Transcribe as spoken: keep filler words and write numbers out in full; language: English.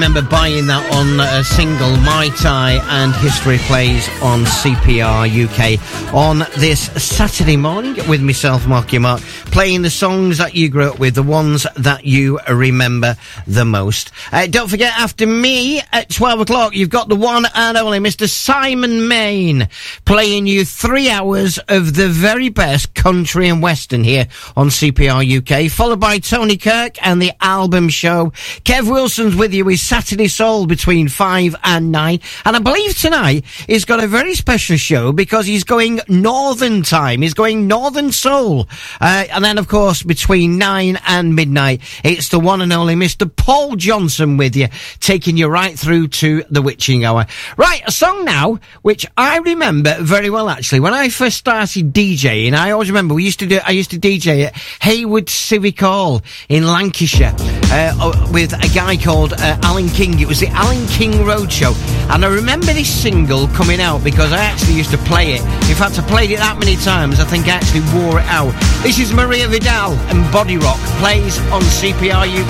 Remember buying that on a single, Mai Tai and History Plays on C P R U K on this Saturday morning with myself, Marky Mark, playing the songs that you grew up with, the ones that you remember the most. Uh, don't forget, after me at twelve o'clock, you've got the one and only Mister Simon Main playing you three hours of the very best country and western here on C P R U K, followed by Tony Kirk and the Album Show. Kev Wilson's with you with Saturday Soul between five and nine. And I believe tonight he's got a very special show because he's going Northern Time. He's going Northern Soul. Uh, and then, of course, between nine and midnight, it's the one and only Mister Paul Johnson with you, taking you right through to the witching hour. Right, a song now, which I remember very well, actually. When I first started DJing, I always remember we used to do, I used to D J at Haywood Civic Hall in Lancashire, uh, with a guy called uh, Alan King. It was the Alan King Roadshow, and I remember this single coming out because I actually used to play it. In fact, I played it that many times I think I actually wore it out. This is Maria Vidal and Body Rock, plays on C P R U K.